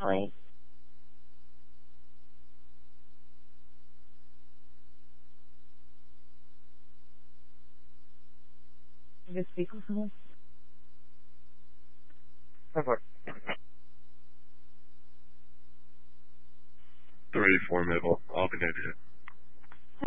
point. You can speak with someone? Report. 384 Maple, I'll be near you.